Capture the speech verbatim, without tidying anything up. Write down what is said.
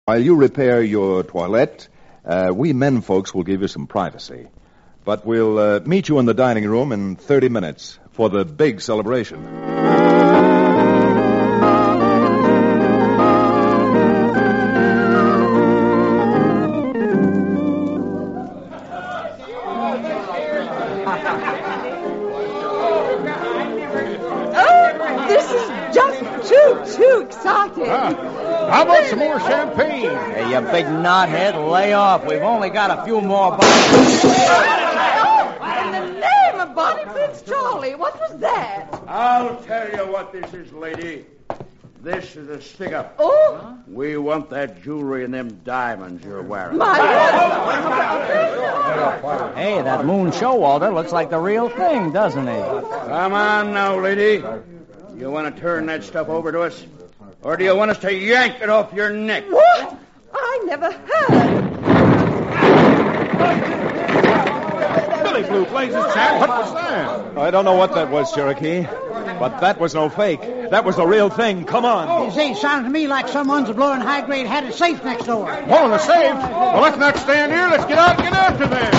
While you repair your toilette, uh, we men folks will give you some privacy. But we'll uh, meet you in the dining room in thirty minutes for the big celebration. Oh, this is just too, too exciting. Ah. How about some more champagne? Hey, you big knothead, lay off. We've only got a few more bottles. Oh, in the name of Bonnie Prince Charlie, what was that? I'll tell you what this is, lady. This is a stick-up. Oh? Huh? We want that jewelry and them diamonds you're wearing. My Hey, that Moon Showalter looks like the real thing, doesn't he? Come on now, lady. You want to turn that stuff over to us? Or do you want us to yank it off your neck? What? I never heard. Billy Blue Blazes, Jack, what was that? I don't know what that was, Cherokee, but that was no fake. That was the real thing. Come on. You see, it sounds to me like someone's blowing high-grade had a safe next door. Pulling a safe? Well, let's not stand here. Let's get out and get after them.